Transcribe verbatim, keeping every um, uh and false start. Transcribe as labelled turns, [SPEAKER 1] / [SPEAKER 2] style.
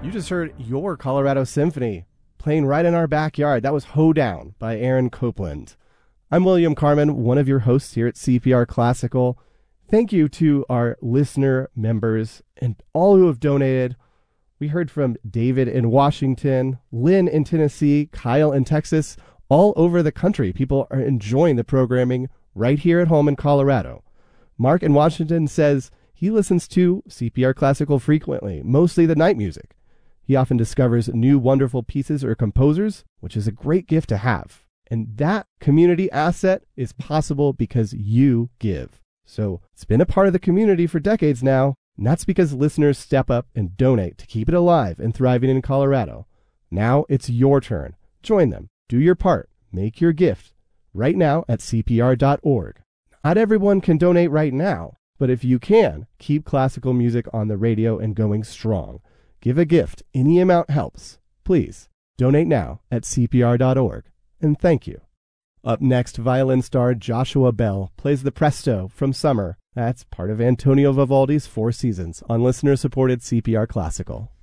[SPEAKER 1] You just heard Your Colorado Symphony playing right in our backyard. That was Hoedown by Aaron Copeland. I'm William Carmen, one of your hosts here at C P R Classical. Thank you to our listener members and all who have donated. We heard from David in Washington, Lynn in Tennessee, Kyle in Texas, all over the country. People are enjoying the programming right here at home in Colorado. Mark in Washington says he listens to C P R Classical frequently, mostly the night music. He often discovers new wonderful pieces or composers, which is a great gift to have. And that community asset is possible because you give. So it's been a part of the community for decades now, and that's because listeners step up and donate to keep it alive and thriving in Colorado. Now it's your turn. Join them. Do your part. Make your gift right now at C P R dot org. Not everyone can donate right now, but if you can, keep classical music on the radio and going strong. Give a gift. Any amount helps. Please donate now at C P R dot org. And thank you. Up next, violin star Joshua Bell plays the Presto from Summer. That's part of Antonio Vivaldi's Four Seasons on listener-supported C P R Classical.